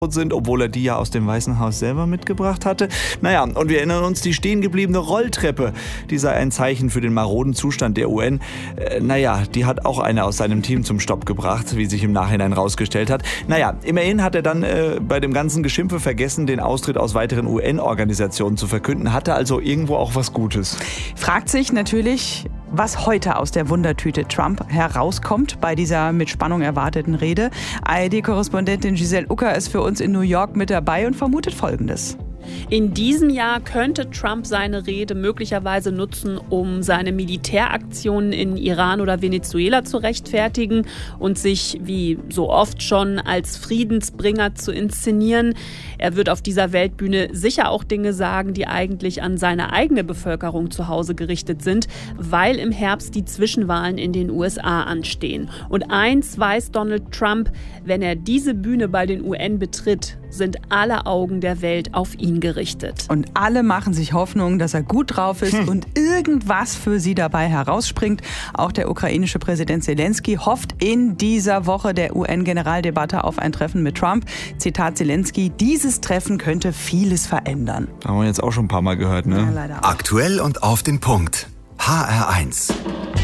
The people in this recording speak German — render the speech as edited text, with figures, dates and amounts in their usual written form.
sind, obwohl er die ja aus dem Weißen Haus selber mitgebracht hatte. Naja, und wir erinnern uns, die stehen gebliebene Rolltreppe, die sei ein Zeichen für den maroden Zustand der UN. Die hat auch einer aus seinem Team zum Stopp gebracht, wie sich im Nachhinein rausgestellt hat. Naja, immerhin hat er dann bei dem ganzen Geschimpfe vergessen, den Austritt aus weiteren UN-Organisationen zu verkünden, hatte also irgendwo auch was Gutes. Fragt sich natürlich, was heute aus der Wundertüte Trump herauskommt bei dieser mit Spannung erwarteten Rede. ARD-Korrespondentin Giselle Ucker ist für uns in New York mit dabei und vermutet Folgendes. In diesem Jahr könnte Trump seine Rede möglicherweise nutzen, um seine Militäraktionen in Iran oder Venezuela zu rechtfertigen und sich, wie so oft schon, als Friedensbringer zu inszenieren. Er wird auf dieser Weltbühne sicher auch Dinge sagen, die eigentlich an seine eigene Bevölkerung zu Hause gerichtet sind, weil im Herbst die Zwischenwahlen in den USA anstehen. Und eins weiß Donald Trump: Wenn er diese Bühne bei den UN betritt, sind alle Augen der Welt auf ihn gerichtet. Und alle machen sich Hoffnung, dass er gut drauf ist und irgendwas für sie dabei herausspringt. Auch der ukrainische Präsident Zelensky hofft in dieser Woche der UN-Generaldebatte auf ein Treffen mit Trump. Zitat Zelensky: Dieses Treffen könnte vieles verändern. Haben wir jetzt auch schon ein paar Mal gehört, ne? Ja, leider auch. Aktuell und auf den Punkt. HR1.